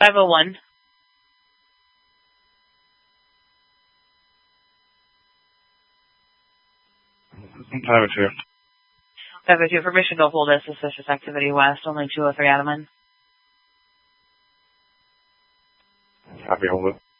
501. 502. 502, permission to hold as suspicious activity west, only 203 Adamant. Copy, hold it.